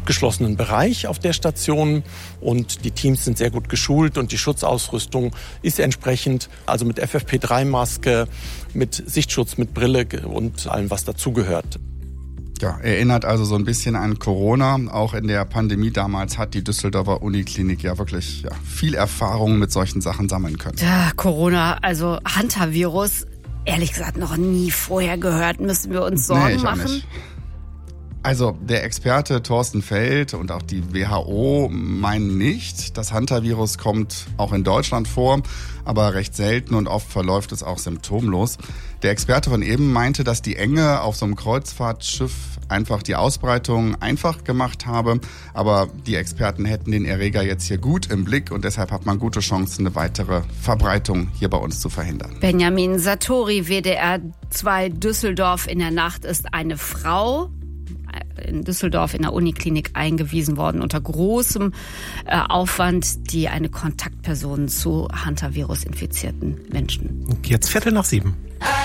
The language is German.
abgeschlossenen Bereich auf der Station und die Teams sind sehr gut geschult und die Schutzausrüstung ist entsprechend, also mit FFP3-Maske, mit Sichtschutz, mit Brille und allem, was dazugehört. Ja, erinnert also so ein bisschen an Corona. Auch in der Pandemie damals hat die Düsseldorfer Uniklinik ja wirklich viel Erfahrung mit solchen Sachen sammeln können. Ja, Corona, also Hantavirus, ehrlich gesagt noch nie vorher gehört. Müssen wir uns Sorgen machen? Nicht. Also der Experte Thorsten Feld und auch die WHO meinen nicht. Das Hantavirus kommt auch in Deutschland vor, aber recht selten und oft verläuft es auch symptomlos. Der Experte von eben meinte, dass die Enge auf so einem Kreuzfahrtschiff einfach die Ausbreitung einfach gemacht habe. Aber die Experten hätten den Erreger jetzt hier gut im Blick und deshalb hat man gute Chancen, eine weitere Verbreitung hier bei uns zu verhindern. Benjamin Satori, WDR 2 Düsseldorf. In der Nacht ist eine Frau in Düsseldorf in der Uniklinik eingewiesen worden unter großem Aufwand, die eine Kontaktperson zu Hantavirus infizierten Menschen. Jetzt 6:15.